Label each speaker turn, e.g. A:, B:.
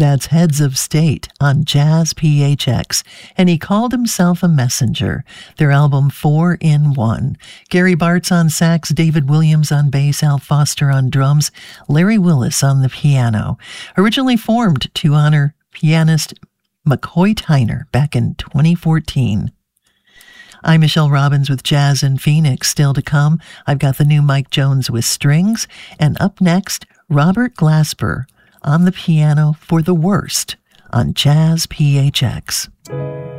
A: That's Heads of State on Jazz PHX, and He Called Himself a Messenger, their album 4 in 1. Gary Bartz on sax, David Williams on bass, Al Foster on drums, Larry Willis on the piano. Originally formed to honor pianist McCoy Tyner back in 2014. I'm Michelle Robbins with Jazz in Phoenix. Still to come, I've got the new Mike Jones with strings, and up next, Robert Glasper on the piano for The Worst on Jazz PHX.